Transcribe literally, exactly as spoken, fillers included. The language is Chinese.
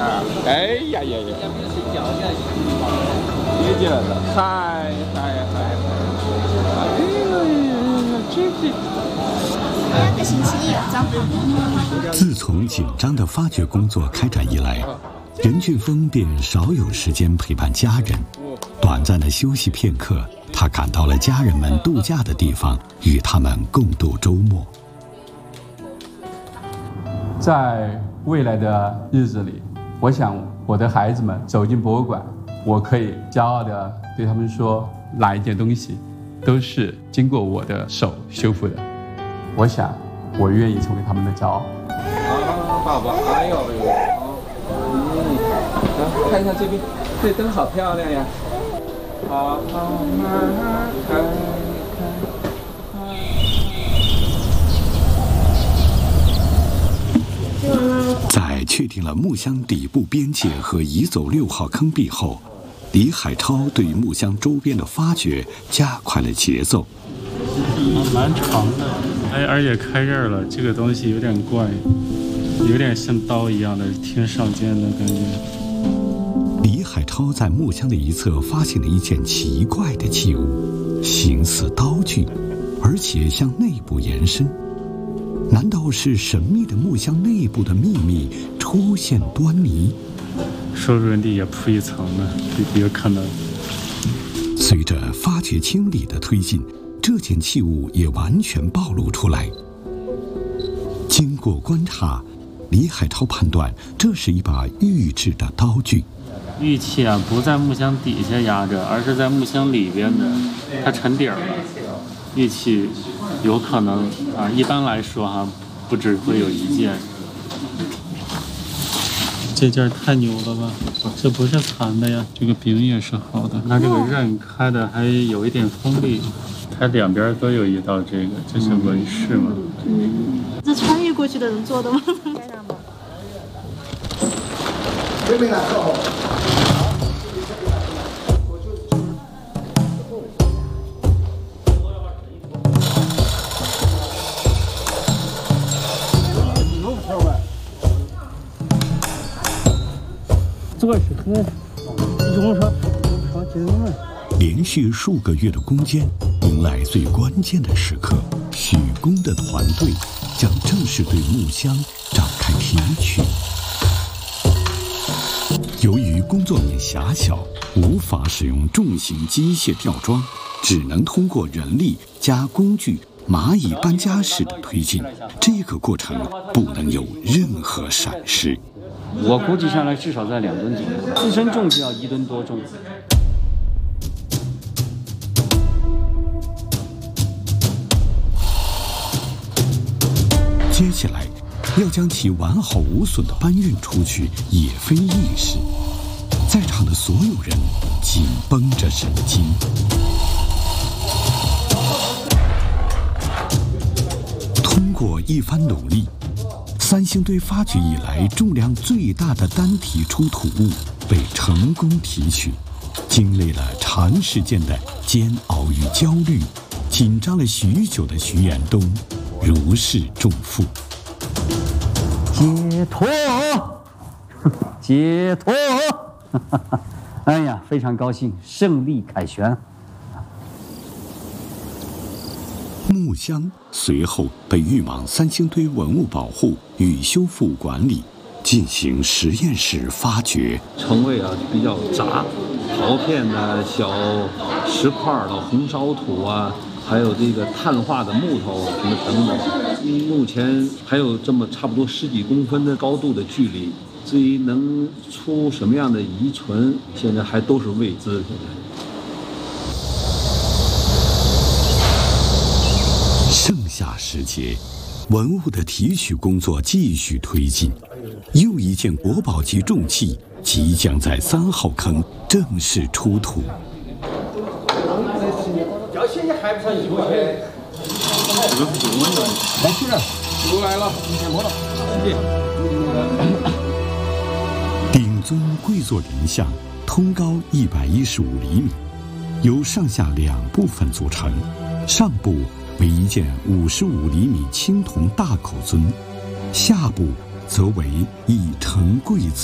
啊！哎呀呀呀！理解了，嗨嗨嗨嗨！哎呀，这这。 两个星期有长好。 自从紧张的发掘工作开展以来，任俊峰便少有时间陪伴家人。短暂的休息片刻，他赶到了家人们度假的地方，与他们共度周末。 在未来的日子里，我想我的孩子们走进博物馆，我可以骄傲地对他们说，哪一件东西都是经过我的手修复的。我想，我愿意成为他们的骄傲。 啊，宝宝，哎呦呦，嗯，来看一下这边，这灯好漂亮呀！好好慢慢看看。 在确定了木箱底部边界和移走六号坑壁后，李海超对木箱周边的发掘加快了节奏。 蛮长的，哎，而且开刃了，这个东西有点怪，有点像刀一样的，挺少见的感觉。 李海超在木箱的一侧发现了一件奇怪的器物，形似刀具，而且向内部延伸。难道是神秘的木箱内部的秘密出现端倪？ 说不定也铺一层呢，有可能。 随着发掘清理的推进，这件器物也完全暴露出来。经过观察，李海超判断这是一把玉制的刀具。 玉器啊，不在木箱底下压着，而是在木箱里边的，它沉底儿了。玉器有可能啊，一般来说哈、啊，不只会有一件。这件太牛了吧！这不是残的呀，这个柄也是好的。它这个刃开的还有一点锋利，它两边都有一道这个，这是纹饰吗？ 嗯，这穿越过去的人做的吗？ 这边来好。 这是很用上上劲了。 连续数个月的攻坚，迎来最关键的时刻。许工的团队将正式对木箱展开提取。由于工作面狭小，无法使用重型机械吊装，只能通过人力加工具蚂蚁搬家式的推进。这个过程不能有任何闪失。 我估计下来至少在两吨左右，自身重就要一吨多重。 接下来要将其完好无损地搬运出去，也非易事。在场的所有人紧绷着神经。通过一番努力，三星堆发掘以来重量最大的单体出土物被成功提取。经历了长时间的煎熬与焦虑，紧张了许久的徐延东如释重负。 解脱，解脱！哎呀，非常高兴，胜利凯旋。 木箱随后被运往三星堆文物保护与修复管理，进行实验室发掘。 称谓啊比较杂，陶片的小石块的红烧土啊，还有这个碳化的木头啊，什么等等。目前还有这么差不多十几公分的高度的距离，至于能出什么样的遗存，现在还都是未知。现在。 盛夏时节，文物的提取工作继续推进，又一件国宝级重器即将在三号坑正式出土。 要现在还不上一块钱。这个不稳了，来去了，又来了，你先摸了， 顶尊跪坐人像，通高一百一十五厘米，由上下两部分组成，上部为一件五十五厘米青铜大口尊，下部则为一呈柜子。